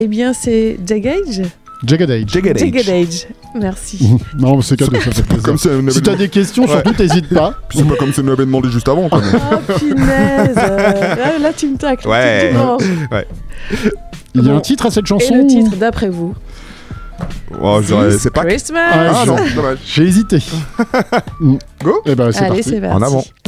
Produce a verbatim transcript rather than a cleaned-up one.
Eh bien, c'est Jagged. Jagged Edge. Jagged Edge. Jagged Edge. Merci. Non, c'est cadeau, ça fait plaisir. Comme c'est un Si t'as des questions, Ouais. surtout, t'hésites pas. Puis c'est pas comme si on avait demandé juste avant. Quand même. Ah, punaise. euh, Là, là, tu me tacles. Ouais. Tu me manges. Il y a Bon. un titre à cette chanson. Et le titre, d'après vous? Oh, je dirais, c'est pas. Christmas. Ah, Ah je- non, dommage. J'ai hésité. Go. Eh ben, c'est Allez, parti. c'est parti. En avant.